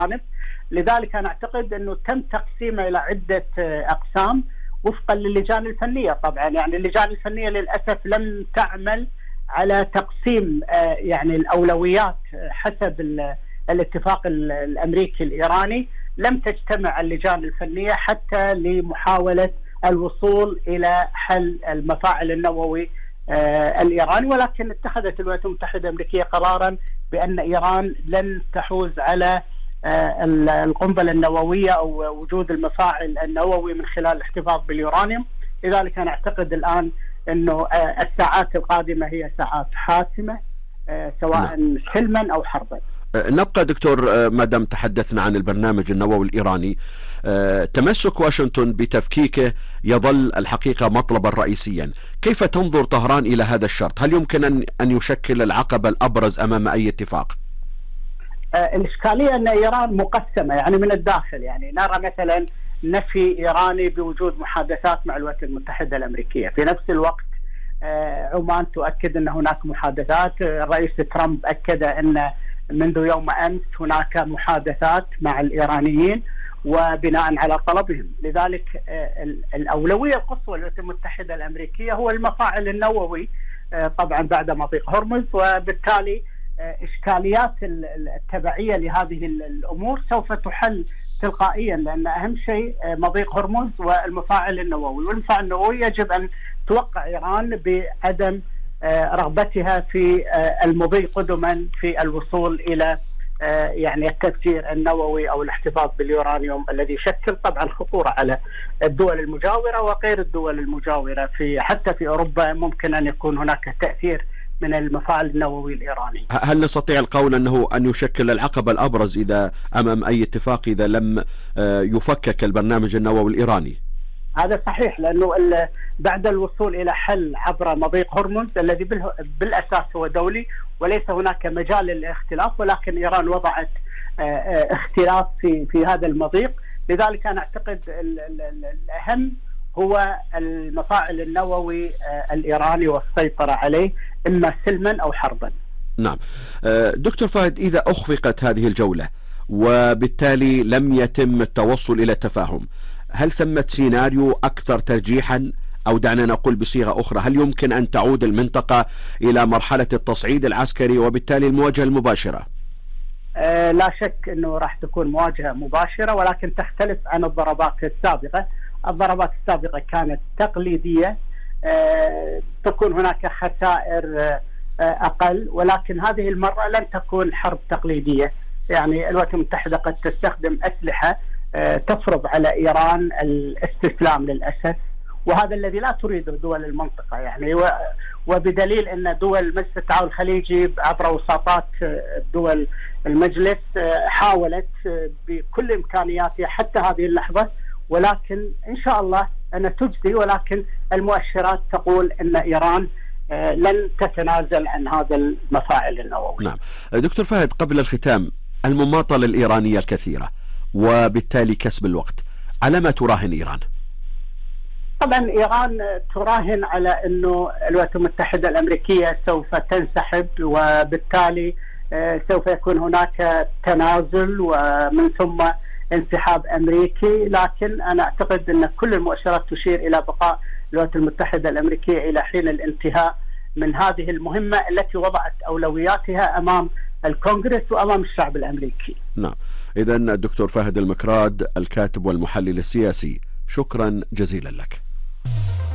لذلك أنا أعتقد أنه تم تقسيمه إلى عدة أقسام وفقا للجان الفنية. طبعا يعني اللجان الفنية للأسف لم تعمل على تقسيم يعني الأولويات حسب الاتفاق الأمريكي الإيراني. لم تجتمع اللجان الفنية حتى لمحاولة الوصول إلى حل المفاعل النووي الإيراني، ولكن اتخذت الولايات المتحدة الأمريكية قرارا بأن إيران لن تحوز على القنبلة النووية أو وجود المفاعل النووي من خلال الاحتفاظ باليورانيوم. لذلك أنا أعتقد الآن أنه الساعات القادمة هي ساعات حاسمة سواء سلما أو حربا. نبقى دكتور ما دام تحدثنا عن البرنامج النووي الإيراني، تمسك واشنطن بتفكيكه يظل الحقيقة مطلبا رئيسيا. كيف تنظر طهران إلى هذا الشرط؟ هل يمكن أن يشكل العقبة الأبرز أمام أي اتفاق؟ الإشكالية أن إيران مقسمة يعني من الداخل. يعني نرى مثلا نفي إيراني بوجود محادثات مع الولايات المتحدة الأمريكية، في نفس الوقت عمان تؤكد أن هناك محادثات. الرئيس ترامب أكد أن منذ يوم أمس هناك محادثات مع الإيرانيين وبناء على طلبهم. لذلك الأولوية القصوى للولايات المتحدة الأمريكية هو المفاعل النووي طبعا بعد مضيق هرمز، وبالتالي إشكاليات التبعية لهذه الأمور سوف تحل تلقائيا، لأن أهم شيء مضيق هرمز والمفاعل النووي. والمفاعل النووي يجب أن توقع إيران بعدم رغبتها في المضي قدما في الوصول إلى يعني التفجير النووي أو الاحتفاظ باليورانيوم الذي يشكل طبعا خطورة على الدول المجاورة وغير الدول المجاورة. حتى في أوروبا ممكن أن يكون هناك تأثير من المفاعل النووي الإيراني. هل نستطيع القول أن يشكل العقبة الأبرز إذا أمام أي اتفاق إذا لم يفكك البرنامج النووي الإيراني؟ هذا صحيح، لأنه بعد الوصول إلى حل عبر مضيق هرمز الذي بالأساس هو دولي وليس هناك مجال للاختلاف، ولكن إيران وضعت اختلاف في هذا المضيق. لذلك أنا أعتقد الأهم هو المفاعل النووي الإيراني والسيطرة عليه إما سلما أو حربا. نعم دكتور فهد، إذا أخفقت هذه الجولة وبالتالي لم يتم التوصل إلى تفاهم، هل ثمة سيناريو أكثر ترجيحا، أو دعنا نقول بصيغة أخرى، هل يمكن أن تعود المنطقة إلى مرحلة التصعيد العسكري وبالتالي المواجهة المباشرة؟ لا شك أنه راح تكون مواجهة مباشرة، ولكن تختلف عن الضربات السابقة. الضربات السابقة كانت تقليدية، تكون هناك خسائر أقل، ولكن هذه المرة لن تكون حرب تقليدية. يعني الولايات المتحدة قد تستخدم أسلحة تفرض على إيران الاستسلام للأسف، وهذا الذي لا تريده دول المنطقة. يعني وبدليل أن دول مجلس التعاون الخليجي عبر وساطات دول المجلس حاولت بكل إمكانياتها حتى هذه اللحظة، ولكن إن شاء الله أن تجدي، ولكن المؤشرات تقول أن إيران لن تتنازل عن هذا المفاعل النووي. نعم دكتور فهد، قبل الختام، المماطلة الإيرانية الكثيرة وبالتالي كسب الوقت، على ما تراهن إيران؟ طبعا إيران تراهن على أنه الولايات المتحدة الأمريكية سوف تنسحب، وبالتالي سوف يكون هناك تنازل ومن ثم انسحاب أمريكي. لكن أنا أعتقد أن كل المؤشرات تشير إلى بقاء الولايات المتحدة الأمريكية إلى حين الانتهاء من هذه المهمة التي وضعت أولوياتها أمام الكونغرس وأمام الشعب الأمريكي. نعم، إذن الدكتور فهد المكراد الكاتب والمحلل السياسي، شكرا جزيلا لك.